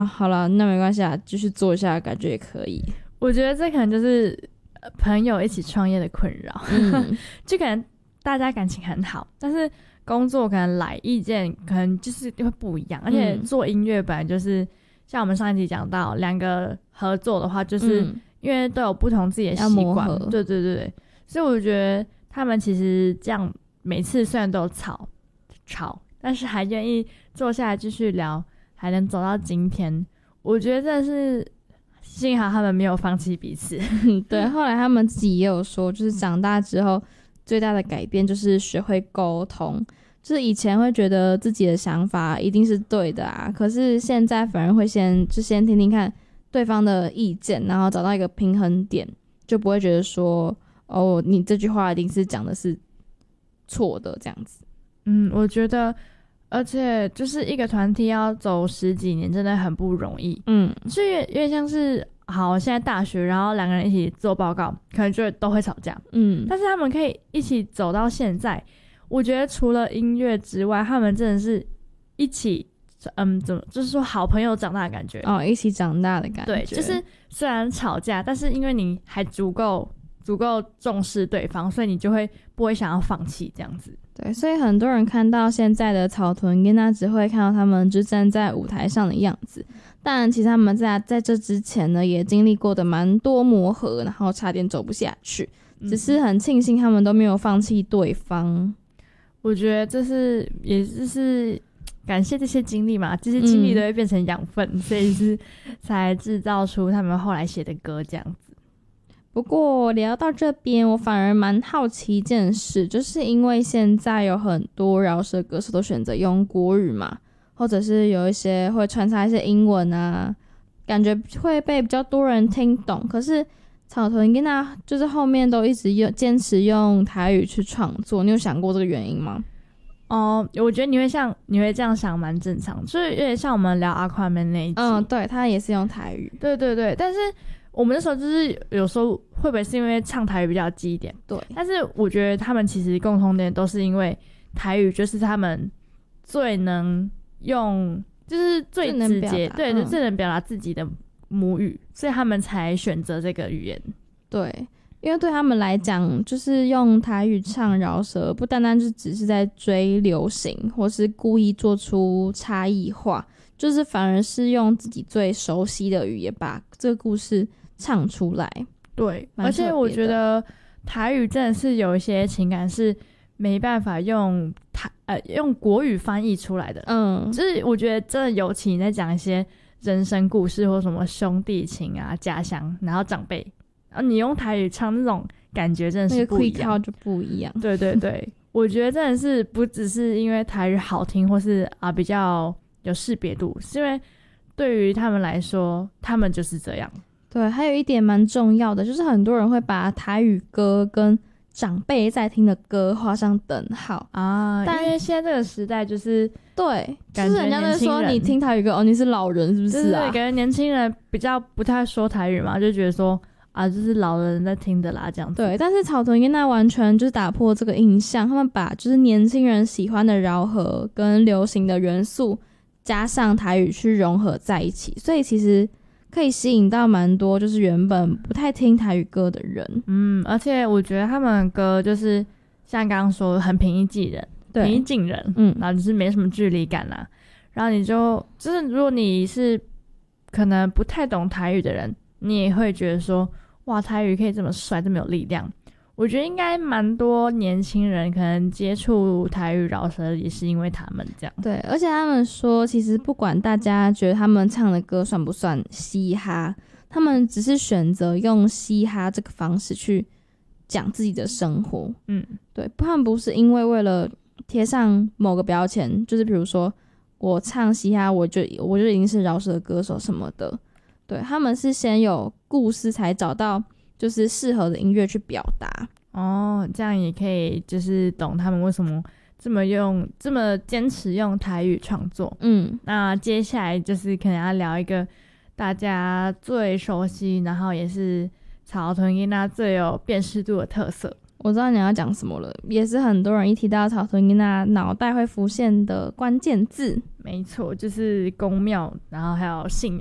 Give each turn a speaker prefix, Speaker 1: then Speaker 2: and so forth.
Speaker 1: 好了，那没关系啊，继续做一下，感觉也可以。
Speaker 2: 我觉得这可能就是朋友一起创业的困扰，就可能大家感情很好，但是工作可能来意见可能就是会不一样，而且做音乐本来就是像我们上一集讲到，两个合作的话，就是因为都有不同自己的习惯，对对对，所以我觉得他们其实这样每次虽然都有吵，但是还愿意坐下来继续聊，还能走到今天，我觉得真的是幸好他们没有放弃彼此。
Speaker 1: 对，后来他们自己也有说，就是长大之后最大的改变就是学会沟通，就是以前会觉得自己的想法一定是对的啊，可是现在反而会先听听看对方的意见，然后找到一个平衡点，就不会觉得说哦，你这句话一定是讲的是错的这样子。
Speaker 2: 我觉得而且就是一个团体要走10几年真的很不容易，就有点像是好现在大学，然后两个人一起做报告，可能就都会吵架，但是他们可以一起走到现在，我觉得除了音乐之外，他们真的是一起怎么就是说好朋友长大的感觉
Speaker 1: 哦，一起长大的感觉。
Speaker 2: 对，就是虽然吵架，但是因为你还足够重视对方，所以你就不会想要放弃这样子。
Speaker 1: 对，所以很多人看到现在的草屯跟他只会看到他们就站在舞台上的样子，但其实他们在这之前呢，也经历过的蛮多磨合，然后差点走不下去，只是很庆幸他们都没有放弃对方。
Speaker 2: 我觉得也就是感谢这些经历嘛，这些经历都会变成养分，所以是才制造出他们后来写的歌这样子。
Speaker 1: 不过聊到这边，我反而蛮好奇一件事，就是因为现在有很多饶舌歌手都选择用国语嘛，或者是有一些会穿插一些英文啊，感觉会被比较多人听懂。可是草屯跟他就是后面都一直坚持用台语去创作，你有想过这个原因吗？
Speaker 2: 我觉得你会这样想蛮正常，就是有点像我们聊阿宽们那一集，
Speaker 1: 对，他也是用台语，
Speaker 2: 对对对，但是我们那时候就是有时候会不会是因为唱台语比较记一点，
Speaker 1: 对，
Speaker 2: 但是我觉得他们其实共同点都是因为台语就是他们最能用，就是最直接，对，就最能表达自己的母语，所以他们才选择这个语言。
Speaker 1: 对，因为对他们来讲，就是用台语唱饶舌，不单单就只是在追流行，或是故意做出差异化，就是反而是用自己最熟悉的语言把这个故事唱出来。
Speaker 2: 对，而且我觉得台语真的是有一些情感是没办法用国语翻译出来的。就是我觉得真的，尤其你在讲一些人生故事或什么兄弟情啊、家乡，然后长辈，然后你用台语唱那种感觉真的是不一样，
Speaker 1: 那个 quick 就不一样。
Speaker 2: 对对对，我觉得真的是不只是因为台语好听，或是比较有识别度，是因为对于他们来说，他们就是这样。
Speaker 1: 对，还有一点蛮重要的，就是很多人会把台语歌跟长辈在听的歌画上等号
Speaker 2: 啊，因为现在这个时代就是
Speaker 1: 对，就是人家在说你听台语歌你是老人是不是啊？
Speaker 2: 对，感觉年轻人比较不太说台语嘛，就觉得说就是老人在听的啦这样子。
Speaker 1: 对，但是草屯跟那完全就是打破这个印象，他们把就是年轻人喜欢的饶河跟流行的元素加上台语去融合在一起，所以其实可以吸引到蛮多就是原本不太听台语歌的人。
Speaker 2: 而且我觉得他们的歌就是像刚刚说很平易近人，平易近人，然后就是没什么距离感啦。然后你就是如果你是可能不太懂台语的人，你也会觉得说哇，台语可以这么帅，这么有力量。我觉得应该蛮多年轻人可能接触台语饶舌也是因为他们这样。
Speaker 1: 对，而且他们说其实不管大家觉得他们唱的歌算不算嘻哈，他们只是选择用嘻哈这个方式去讲自己的生活。对，他们不是因为了贴上某个标签，就是比如说我唱嘻哈我就已经是饶舌歌手什么的。对，他们是先有故事才找到就是适合的音乐去表达。
Speaker 2: 这样也可以就是懂他们为什么这么坚持用台语创作。那接下来就是可能要聊一个大家最熟悉，然后也是草屯跟他最有辨识度的特色。
Speaker 1: 我知道你要讲什么了，也是很多人一提到草屯囡仔脑袋会浮现的关键字。
Speaker 2: 没错，就是宫庙，然后还有信仰。